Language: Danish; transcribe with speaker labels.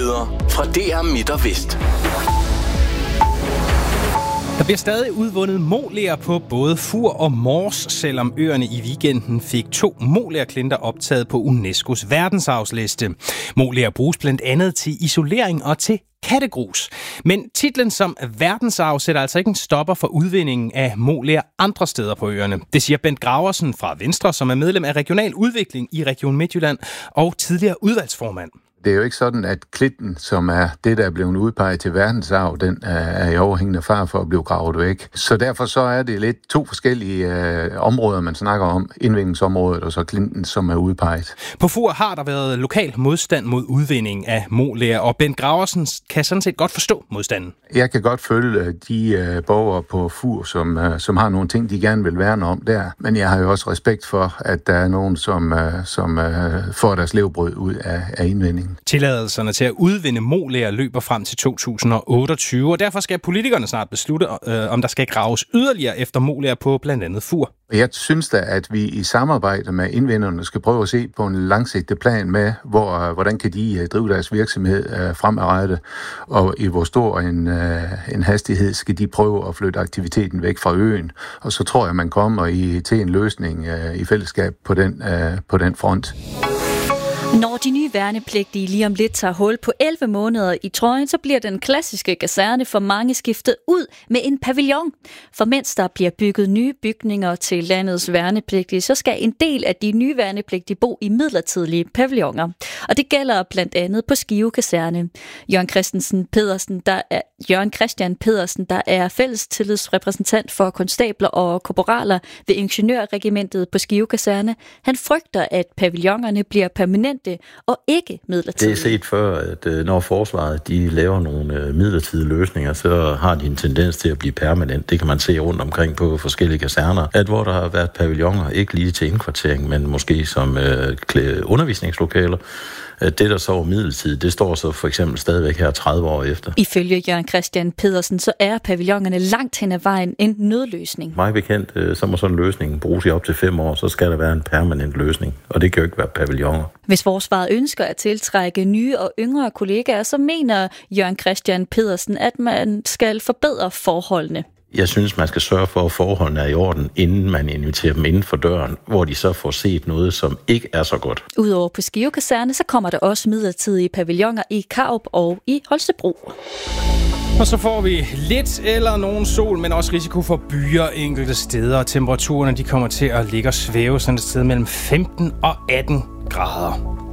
Speaker 1: nyheder fra DR Midt og Vest.
Speaker 2: Der bliver stadig udvundet moler på både Fur og Mors, selvom øerne i weekenden fik 2 molerklinter optaget på UNESCO's verdensarvsliste. Moler bruges blandt andet til isolering og til kattegrus. Men titlen som verdensarv sætter altså ikke en stopper for udvindingen af moler andre steder på øerne. Det siger Bent Graversen fra Venstre, som er medlem af regional udvikling i Region Midtjylland og tidligere udvalgsformand.
Speaker 3: Det er jo ikke sådan, at klinten, som er det, der er blevet udpeget til verdensarv, den er i overhængende fare for at blive gravet væk. Så derfor så er det lidt 2 forskellige områder, man snakker om. Indvindingsområdet og så klinten, som er udpeget.
Speaker 2: På Fur har der været lokal modstand mod udvinding af moler, og Bent Graversen kan sådan set godt forstå modstanden.
Speaker 3: Jeg kan godt følge de borgere på Fur, som har nogle ting, de gerne vil værne om der. Men jeg har jo også respekt for, at der er nogen, som får deres levebrød ud af indvinding.
Speaker 2: Tilladelserne til at udvinde moler løber frem til 2028, og derfor skal politikerne snart beslutte, om der skal graves yderligere efter moler på blandt andet Fur.
Speaker 3: Jeg synes da, at vi i samarbejde med indvinderne skal prøve at se på en langsigtet plan med, hvordan kan de drive deres virksomhed fremadrettet, og i hvor stor en hastighed skal de prøve at flytte aktiviteten væk fra øen. Og så tror jeg, man kommer til en løsning i fællesskab på den front.
Speaker 4: Når de nye værnepligtige lige om lidt tager hul på 11 måneder i trøjen, så bliver den klassiske kaserne for mange skiftet ud med en pavillon. For mens der bliver bygget nye bygninger til landets værnepligtige, så skal en del af de nye værnepligtige bo i midlertidige pavilloner. Og det gælder blandt andet på Skive Kaserne. Jørgen Christian Pedersen, der er fællestillidsrepræsentant for konstabler og korporaler ved Ingeniørregimentet på Skive Kaserne, han frygter, at pavillonerne bliver permanente og ikke midlertidige.
Speaker 5: Det er set før, at når forsvaret de laver nogle midlertidige løsninger, så har de en tendens til at blive permanent. Det kan man se rundt omkring på forskellige kaserner. At hvor der har været pavilloner, ikke lige til indkvartering, men måske som undervisningslokaler, det, der så er midlertidigt, det står så for eksempel stadigvæk her 30 år efter. Ifølge
Speaker 4: Jørgen Christian Pedersen, så er pavillonerne langt hen ad vejen en nødløsning.
Speaker 5: Meget bekendt, så må sådan en løsning bruges i op til 5 år, så skal der være en permanent løsning, og det kan jo ikke være pavilloner.
Speaker 4: Hvis forsvaret ønsker at tiltrække nye og yngre kollegaer, så mener Jørgen Christian Pedersen, at man skal forbedre forholdene.
Speaker 5: Jeg synes, man skal sørge for, at forholdene er i orden, inden man inviterer dem inden for døren, hvor de så får set noget, som ikke er så godt.
Speaker 4: Udover på Skive Kaserne, så kommer der også midlertidige pavilloner i Karup og i Holstebro.
Speaker 2: Og så får vi lidt eller nogen sol, men også risiko for byer enkelte steder. Temperaturerne de kommer til at ligge og svæve sådan et sted mellem 15 og 18 grader.